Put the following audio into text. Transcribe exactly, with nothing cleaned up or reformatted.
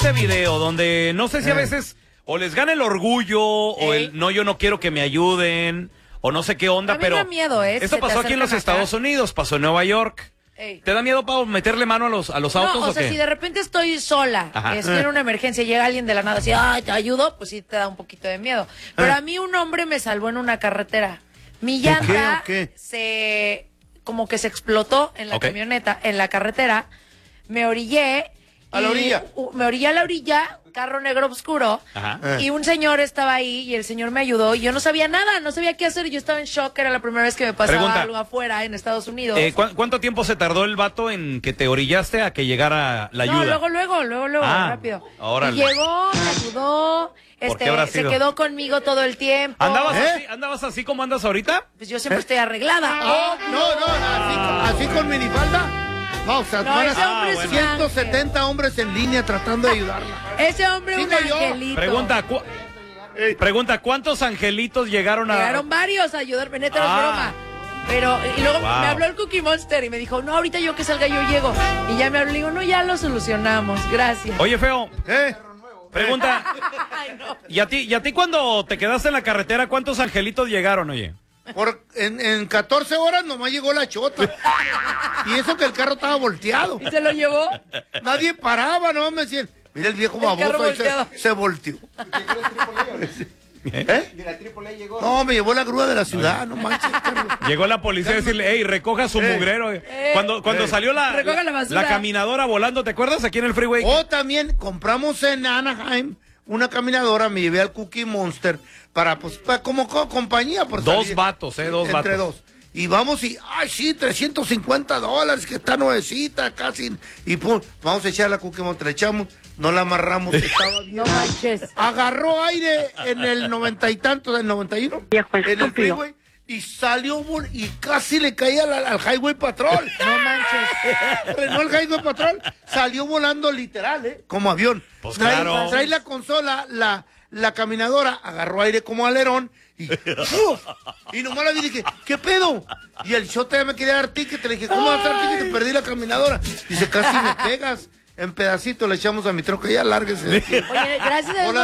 este video donde no sé si a Eh. veces o les gana el orgullo o Ey. el no, yo no quiero que me ayuden o no sé qué onda, A mí pero me da miedo, ¿eh? esto Se te pasó aquí en los acercan acá. Estados Unidos, pasó en Nueva York. Ey. ¿Te da miedo, Pau, meterle mano a los, a los autos No, o o sea, qué? si de repente estoy sola, Ajá. estoy en una emergencia, llega alguien de la nada así, ay, te ayudo, pues sí te da un poquito de miedo. Pero a mí un hombre me salvó en una carretera. Mi qué, llanta o qué? se, como que se explotó en la Ok. camioneta, en la carretera, me orillé. ¿A la y, orilla? uh, me orillé a la orilla, carro negro oscuro, Ajá. Eh. y un señor estaba ahí y el señor me ayudó y yo no sabía nada, no sabía qué hacer, yo estaba en shock, era la primera vez que me pasaba Pregunta. algo afuera en Estados Unidos. Eh, ¿cu- ¿Cuánto tiempo se tardó el vato en que te orillaste a que llegara la ayuda? No, luego, luego, luego, luego, Ah, rápido. órale. Y llegó, me ayudó, ¿Por qué este, habrá se sido? quedó conmigo todo el tiempo. ¿Andabas, ¿Eh? así, ¿Andabas así como andas ahorita? Pues yo siempre estoy arreglada. Ah, no, no, así, así con minifalda. No, o sea, No, van a ese ser hombre es un ciento setenta hombres en línea tratando de ayudarla. Ese hombre un Sigo yo. angelito. Pregunta, cu- pregunta, ¿cuántos angelitos llegaron a...? Llegaron varios a ayudarme, neta, no es Ah. broma. Pero, y luego Wow. me habló el Cookie Monster y me dijo, no, ahorita yo que salga yo llego. Y ya me habló, le digo, no, ya lo solucionamos, gracias. Oye, feo, ¿Eh? pregunta, Ay, no. ¿y a ti, y a ti cuando te quedaste en la carretera, cuántos angelitos llegaron, oye? Por, en, en catorce horas nomás llegó la chota. Y eso que el carro estaba volteado. ¿Y se lo llevó? Nadie paraba, no me decían. Mira el viejo El carro baboso ahí volteado. se, se volteó. ¿Eh? De la Triple A llegó. No, me llevó la grúa de la ciudad, no manches. Carlos. Llegó la policía a decirle, hey, recoja su Eh. mugrero. Cuando, cuando Eh. salió la, Recoja la basura. la caminadora volando, ¿te acuerdas? Aquí en el freeway. O también compramos en Anaheim una caminadora, me llevé al Cookie Monster para, pues, para, como co- compañía. Por Dos salir. vatos, eh, dos Entre vatos. dos. Y vamos y, ay, sí, trescientos cincuenta dólares, que está nuevecita, casi. Y pum, vamos a echar la Cookie Monster, le echamos, no la amarramos, estaba bien. No manches. Agarró aire en el noventa y tanto, del noventa y uno, en el freeway, y salió vol- y casi le caía al, al Highway Patrol. No manches. Frenó el Highway Patrol, salió volando literal, ¿eh? Como avión. Pues trae, claro. trae la consola, la, la caminadora, agarró aire como alerón y ¡uf! Y nomás la vi y dije, ¿qué pedo? Y el shota ya me quería dar ticket, le dije, ¿cómo vas a dar ticket? Perdí la caminadora. Dice, casi me pegas. En pedacitos le echamos a mi troca, ya lárguese. de aquí. Oye, gracias a Dios Hola.